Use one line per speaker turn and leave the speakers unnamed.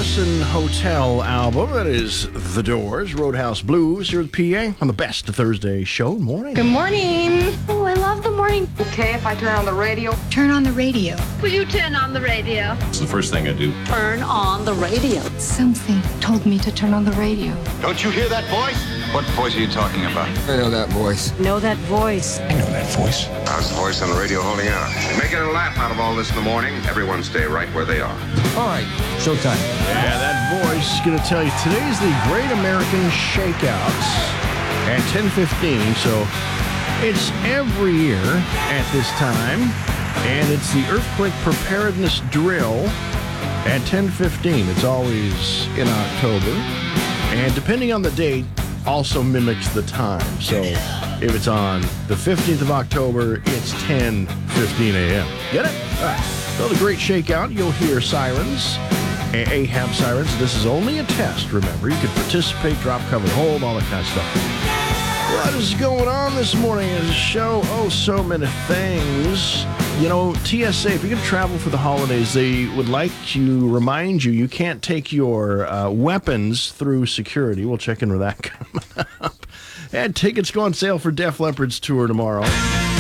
Harrison Hotel album. That is The Doors, Roadhouse Blues here at PA on the Best of Thursday show. Morning.
Good morning.
Oh, I love the morning.
Okay, if I turn on the radio.
Turn on the radio.
Will you turn on the radio?
It's the first thing I do.
Turn on the radio.
Something told me to turn on the radio.
Don't you hear that voice?
What voice are you talking about?
I know that voice.
Know that voice.
I know that voice.
How's the voice on the radio holding out? Making a laugh out of all this in the morning. Everyone stay right where they are.
All right, showtime.
Yeah, that voice is going to tell you today's the Great American Shakeouts at 10:15. So it's every year at this time, and it's the Earthquake Preparedness Drill at 10:15. It's always in October, and depending on the date, also mimics the time. So if it's on the 15th of October, it's 10:15 a.m. Get it? All right. So the Great Shakeout, you'll hear sirens, Ahab sirens. This is only a test, remember. You can participate, drop, cover, hold, all that kind of stuff. What is going on this morning in the show? Oh, so many things. You know, TSA, if you're going to travel for the holidays, they would like to remind you you can't take your weapons through security. We'll check in with that coming up. And tickets go on sale for Def Leppard's tour tomorrow.